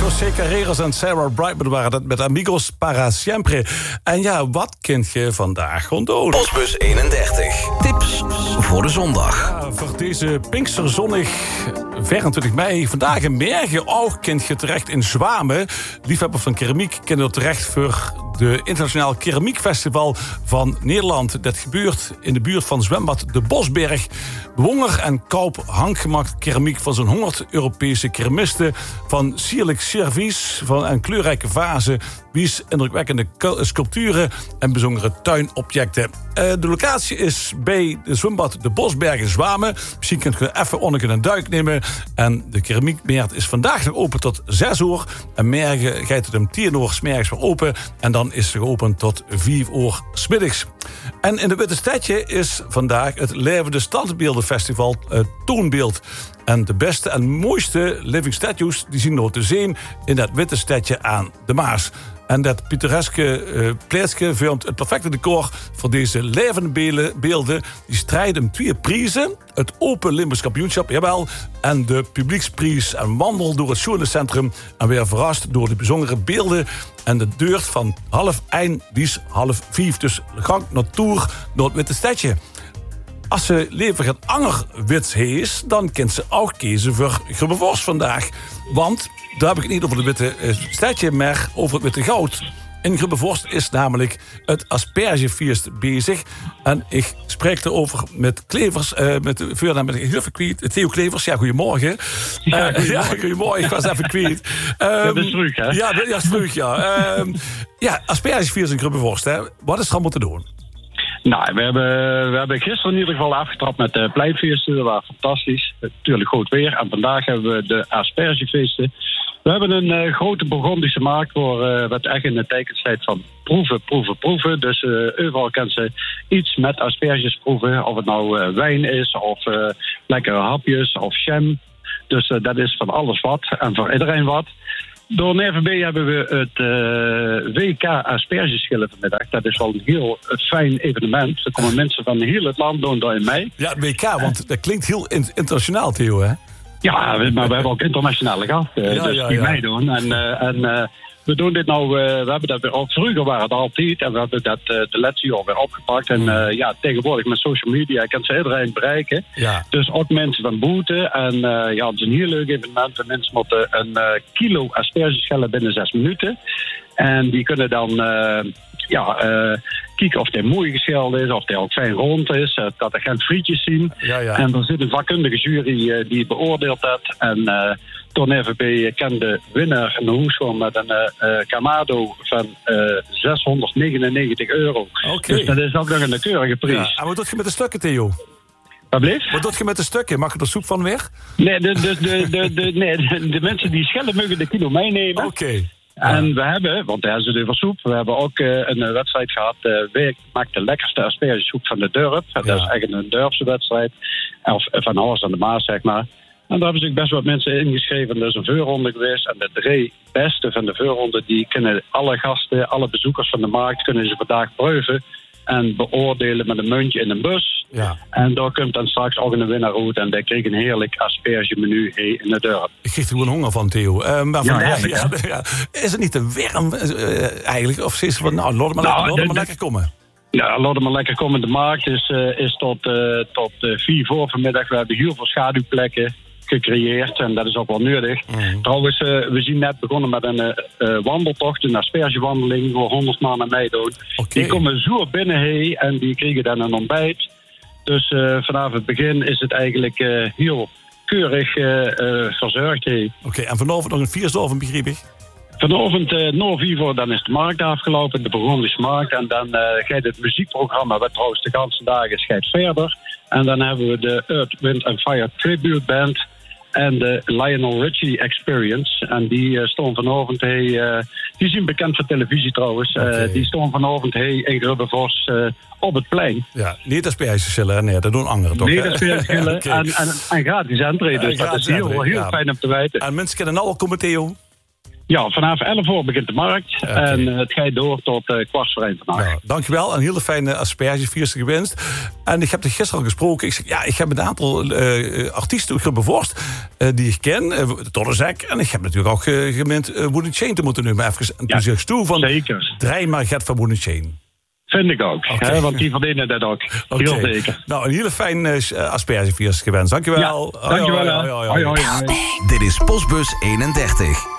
José Carreras en Sarah Brightman waren dat met Amigos para Siempre. En ja, wat kunt je vandaag gewoon doen? Postbus 31. Tips voor de zondag. Ja, voor deze Pinksterzonnig 24 mei. Vandaag in Mergen ook kunt je terecht in Zwamen. Liefhebber van keramiek kunnen er terecht voor de Internationaal Keramiekfestival van Nederland. Dat gebeurt in de buurt van zwembad De Bosberg. Bewonder en koop handgemaakt keramiek van zo'n 100 Europese keramisten. Van sierlijk servies en kleurrijke vazen, wies indrukwekkende sculpturen en bijzondere tuinobjecten. De locatie is bij de zwembad De Bosberg in Zwamen. Misschien kunt je even onder een duik nemen. En de keramiekmarkt is vandaag nog open tot 6 uur. En morgen gaat het om 10 uur 's middags weer open. En dan is het geopend tot 4 uur 's middags. En in de Witte Stadje is vandaag het Levende Standbeeldenfestival Toonbeeld. En de beste en mooiste living statues die zien nog te zien in dat Witte Stadje aan de Maas. En dat pittoreske plaatsje vormt het perfecte decor voor deze levende beelden. Die strijden om 2 prijzen. Het Open Limburgs Kampioenschap, jawel. En de publieksprijs en wandel door het Sjoerdencentrum. En weer verrast door de bijzondere beelden. En de deur van 3:30 bis 4:30. Dus gang naar tour door het Witte Stadje. Als ze leven het ander wits is, dan kunt ze ook kiezen voor Grubbevorst vandaag. Want daar heb ik het niet over het Witte Stadje, maar over het Witte Goud. In Grubbevorst is namelijk het Aspergefeest bezig. En ik spreek erover met Klevers, met de voornaam met even kwijt. Theo Klevers, ja, goedemorgen. Ja, goedemorgen, ik was even kwijt. Dat is vroeg, hè? Ja, dat is vroeg, ja. Ja, Aspergefeest in Grubbevorst, hè. Wat is er allemaal te doen? Nou, we hebben gisteren in ieder geval afgetrapt met de pleinfeesten. Dat was fantastisch. Natuurlijk goed weer. En vandaag hebben we de aspergefeesten. We hebben een grote Burgondische markt wat echt in de teken staat van proeven. Dus overal kan ze iets met asperges proeven. Of het nou wijn is, of lekkere hapjes, of jam. Dus dat is van alles wat. En voor iedereen wat. Door NVB hebben we het WK aspergeschillen vanmiddag. Dat is wel een heel fijn evenement. Er komen mensen van heel het land doen daar in mei. Ja, het WK, want dat klinkt heel internationaal, Theo, hè? Ja, maar we hebben ook internationale gasten die meedoen. En we doen dit nou, we hebben dat weer ook vroeger waren het altijd. En we hebben dat de laatste jaar weer opgepakt. En tegenwoordig met social media kan ze iedereen bereiken. Ja. Dus ook mensen van buiten. En het is een heel leuk evenement. De mensen moeten een kilo asperges schillen binnen 6 minuten. En die kunnen dan kijken of hij mooi geschilderd is, of hij ook fijn rond is, dat er geen frietjes zien. Ja. En er zit een vakkundige jury die beoordeelt dat. En Toon FVB kan de winnaar naar huis gaan met een Kamado van €699. Okay. Dus dat is ook nog een keurige prijs. Ja. En wat doe je met de stukken, Theo? Wat bleef? Wat doe je met de stukken? Mag je er soep van weg? Nee, de mensen die schillen mogen de kilo meenemen. Oké. En we hebben, want daar is het over soep, we hebben ook een wedstrijd gehad. Wie maakt de lekkerste aspergesoep van de dorp? Dat is eigenlijk een dorpse wedstrijd. Of van Horst aan de Maas, zeg maar. En daar hebben zich best wat mensen ingeschreven. Er is een voorronde geweest. En de 3 beste van de voorronde, die kunnen alle gasten, alle bezoekers van de markt, kunnen ze vandaag proeven. En beoordelen met een muntje in een bus. Ja. En daar komt dan straks ook een winnaar uit. En die kreeg een heerlijk aspergemenu in de dorp. Ik kreeg er gewoon honger van, Theo. Maar vandaag, is het niet te warm eigenlijk? Of is het van, laat het maar lekker komen? Ja, laat het maar lekker komen. De markt is tot 4 voor vanmiddag. We hebben heel veel schaduwplekken gecreëerd. En dat is ook wel nodig. Trouwens, we zien net begonnen met een wandeltocht. Een aspergewandeling waar 100 mannen meedoen. Okay. Die komen zo binnen en die krijgen dan een ontbijt. Dus vanaf het begin is het eigenlijk heel keurig verzorgd. Oké, en vanavond nog een 4 begreep ik? Vanavond na 4 uur dan is de markt afgelopen, de Burgondische markt. En dan gaat het muziekprogramma, wat trouwens de ganse dagen is, gaat verder. En dan hebben we de Earth, Wind and Fire Tribute Band en de Lionel Richie Experience. En die stonden vanavond, die zijn bekend van televisie trouwens. Okay. Die stonden vanavond in Grubbevorst op het plein. Ja, niet aspergeschillen, nee, dat doen anderen toch? Niet aspergeschillen okay. en gratis entree, dus dat is heel fijn om te weten. En mensen kunnen nou al komen, Theo? Ja, vanaf 11 uur begint de markt. Okay. En het gaat door tot 1:15 vandaag. Nou, dankjewel. Een hele fijne aspergevierste gewenst. En ik heb er gisteren al gesproken. Ik zeg, ik heb een aantal artiesten bevorst die ik ken. Todderzek. En ik heb natuurlijk ook gemeend Wooden Chain te moeten nemen. Even enthousiast toe van. Zeker. Draai maar Gert van Wooden Chain. Vind ik ook. Okay. Want die verdienen dat ook. Heel zeker. Nou, een hele fijne aspergevierste gewenst. Dankjewel. Ja, dankjewel. Hoi. Dit is Postbus 31.